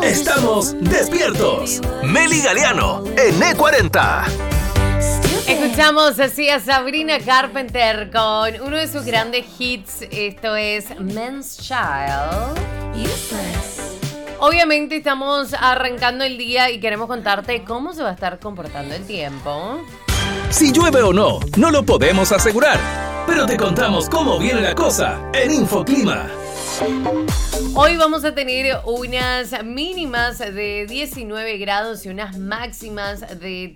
Estamos despiertos. Meli Galeano en E40. Escuchamos así a Sabrina Carpenter con uno de sus grandes hits. Esto es Men's Child. Obviamente estamos arrancando el día y queremos contarte cómo se va a estar comportando el tiempo. Si llueve o no, no lo podemos asegurar, pero te contamos cómo viene la cosa en Infoclima. Hoy vamos a tener unas mínimas de 19 grados y unas máximas de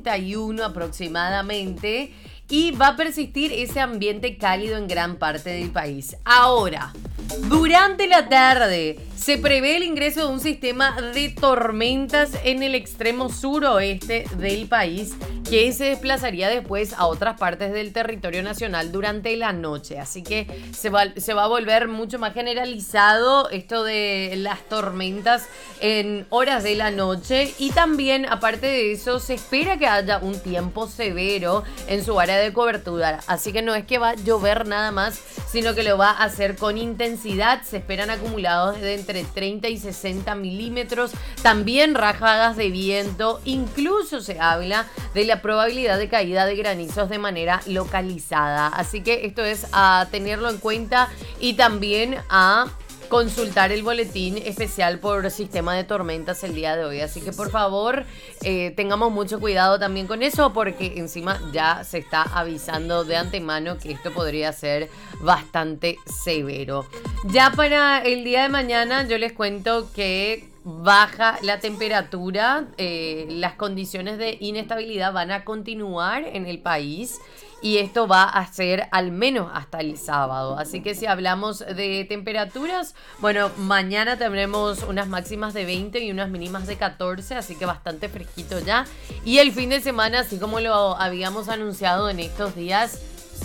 31 aproximadamente. Y va a persistir ese ambiente cálido en gran parte del país. Ahora, durante la tarde se prevé el ingreso de un sistema de tormentas en el extremo suroeste del país que se desplazaría después a otras partes del territorio nacional durante la noche. Así que se va a volver mucho más generalizado esto de las tormentas en horas de la noche. Y también, aparte de eso, se espera que haya un tiempo severo en su área de cobertura. Así que no es que va a llover nada más, sino que lo va a hacer con intensidad. Se esperan acumulados de entre 30 y 60 milímetros. También ráfagas de viento. Incluso se habla de la probabilidad de caída de granizos de manera localizada. Así que esto es a tenerlo en cuenta y también a consultar el boletín especial por sistema de tormentas el día de hoy. Así que por favor tengamos mucho cuidado también con eso, porque encima ya se está avisando de antemano que esto podría ser bastante severo. Ya para el día de mañana yo les cuento que baja la temperatura, las condiciones de inestabilidad van a continuar en el país y esto va a ser al menos hasta el sábado. Así que si hablamos de temperaturas, bueno, mañana tendremos unas máximas de 20 y unas mínimas de 14, así que bastante fresquito ya. Y el fin de semana, así como lo habíamos anunciado en estos días,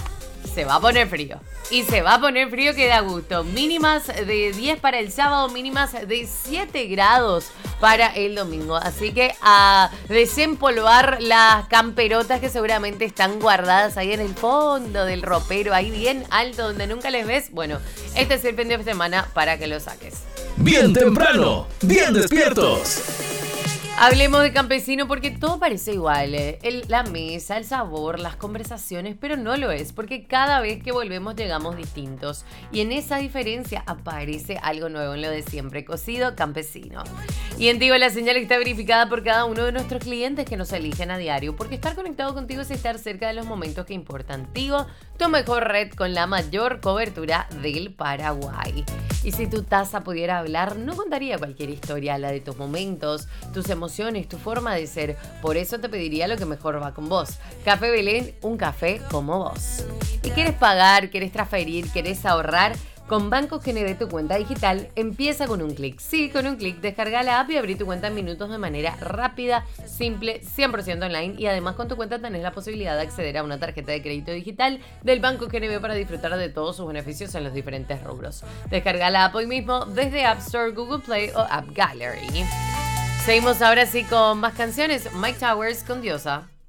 se va a poner frío. Y se va a poner frío que da gusto. Mínimas de 10 para el sábado, mínimas de 7 grados para el domingo. Así que a desempolvar las camperotas que seguramente están guardadas ahí en el fondo del ropero, ahí bien alto donde nunca les ves. Bueno, este es el fin de semana para que lo saques. Bien temprano, bien despiertos. Hablemos de campesino porque todo parece igual, la mesa, el sabor, las conversaciones, pero no lo es, porque cada vez que volvemos llegamos distintos y en esa diferencia aparece algo nuevo en lo de siempre, cocido campesino. Y en Tigo la señal está verificada por cada uno de nuestros clientes que nos eligen a diario, porque estar conectado contigo es estar cerca de los momentos que importan. Tigo, tu mejor red con la mayor cobertura del Paraguay. Y si tu taza pudiera hablar, no contaría cualquier historia, la de tus momentos, tus emociones, tu forma de ser. Por eso te pediría lo que mejor va con vos. Café Belén, un café como vos. ¿Y quieres pagar, quieres transferir, quieres ahorrar? Con Banco GNB tu cuenta digital empieza con un clic. Sí, con un clic descarga la app y abrí tu cuenta en minutos de manera rápida, simple, 100% online. Y además con tu cuenta tenés la posibilidad de acceder a una tarjeta de crédito digital del Banco GNB para disfrutar de todos sus beneficios en los diferentes rubros. Descarga la app hoy mismo desde App Store, Google Play o App Gallery. Seguimos ahora sí con más canciones. Mike Towers con Diosa.